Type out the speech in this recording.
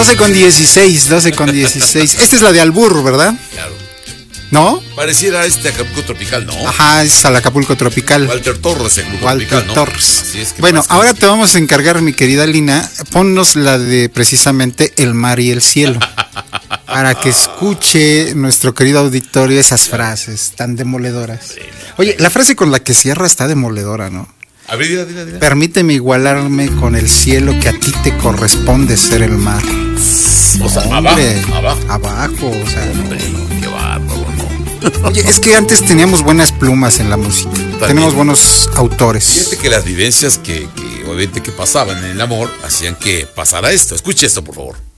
12:16. Esta es la de Albur, ¿verdad? Claro. ¿No? Pareciera Acapulco Tropical, ¿no? Ajá, es al Acapulco Tropical. Walter Torres, Acapulco Walter Tropical, ¿no? Torres. Así es que bueno, pasa. ahora te vamos a encargar, mi querida Lina, ponnos la de precisamente el mar y el cielo. Para que escuche nuestro querido auditorio esas frases tan demoledoras. Oye, la frase con la que cierra está demoledora, ¿no? A ver, dila. Permíteme igualarme con el cielo que a ti te corresponde ser el mar. O sea, Hombre, abajo. o sea, Hombre, qué bárbaro, ¿no? Oye, es que antes teníamos buenas plumas en la música. Tenemos buenos autores. Fíjate que las vivencias que obviamente que pasaban en el amor hacían que pasara esto. Escuche esto, por favor.